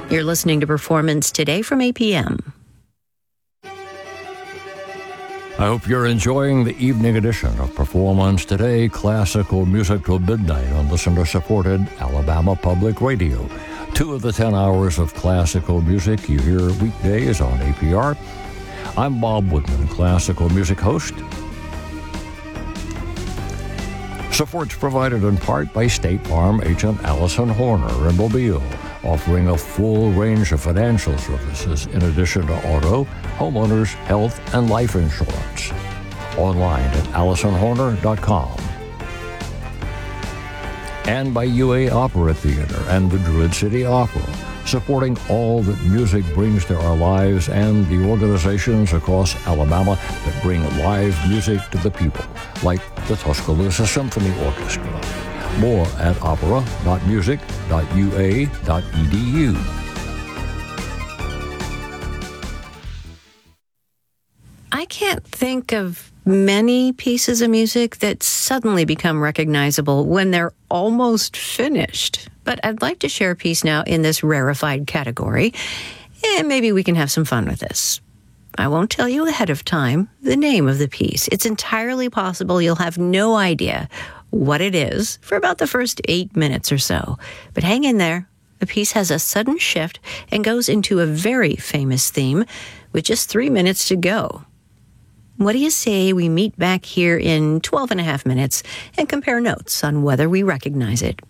You're listening to Performance Today from APM. I hope you're enjoying the evening edition of Performance Today, classical music till midnight on listener-supported Alabama Public Radio. 2 of the 10 hours of classical music you hear weekdays on APR. I'm Bob Woodman, classical music host. Support's provided in part by State Farm agent Allison Horner in Mobile, offering a full range of financial services in addition to auto, homeowners, health, and life insurance. Online at AllisonHorner.com. And by UA Opera Theater and the Druid City Opera, supporting all that music brings to our lives and the organizations across Alabama that bring live music to the people, like the Tuscaloosa Symphony Orchestra. More at opera.music.ua.edu. I can't think of many pieces of music that suddenly become recognizable when they're almost finished. But I'd like to share a piece now in this rarefied category, and maybe we can have some fun with this. I won't tell you ahead of time the name of the piece. It's entirely possible you'll have no idea what it is for about the first 8 minutes or so. But hang in there. The piece has a sudden shift and goes into a very famous theme with just 3 minutes to go. What do you say we meet back here in 12 and a half minutes and compare notes on whether we recognize it?